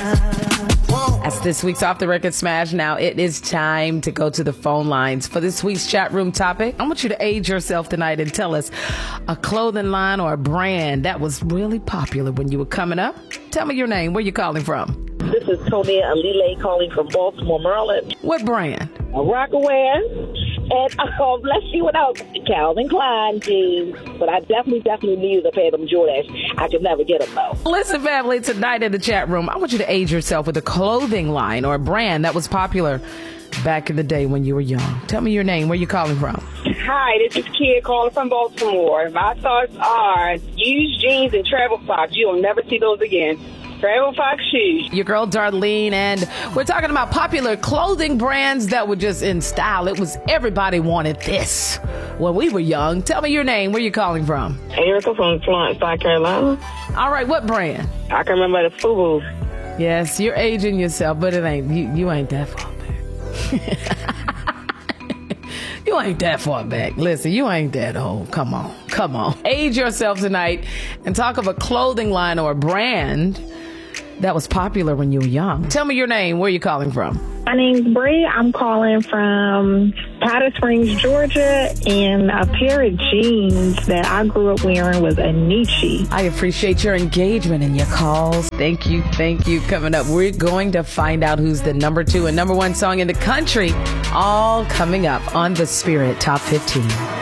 That's this week's Off the Record Smash. Now it is time to go to the phone lines for this week's chat room topic. I want you to age yourself tonight and tell us a clothing line or a brand that was really popular when you were coming up. Tell me your name. Where you calling from? This is Tony Alile calling from Baltimore, Maryland. What brand? Rockaway. And let's see what else. Calvin Klein jeans. But I definitely need a pair of them Jordans. I could never get them, though. Listen, family, tonight in the chat room, I want you to age yourself with a clothing line or a brand that was popular back in the day when you were young. Tell me your name. Where you calling from? Hi, this is Kid calling from Baltimore. My thoughts are used jeans and travel socks. You'll never see those again. Travel Fox shoes. Your girl Darlene, and we're talking about popular clothing brands that were just in style. It was everybody wanted this when we were young. Tell me your name. Where you calling from? Erica from Florence, South Carolina. All right, what brand? I can remember the FUBUs. Yes, you're aging yourself, but it ain't you ain't that far back. You ain't that far back. Listen, you ain't that old. Come on. Age yourself tonight and talk of a clothing line or a brand that was popular when you were young. Tell me your name. Where are you calling from? My name's Bree. I'm calling from Powder Springs, Georgia, and a pair of jeans that I grew up wearing was a Nietzsche. I appreciate your engagement and your calls. Thank you. Coming up, we're going to find out who's the number 2 and number 1 song in the country, all coming up on The Spirit Top 15.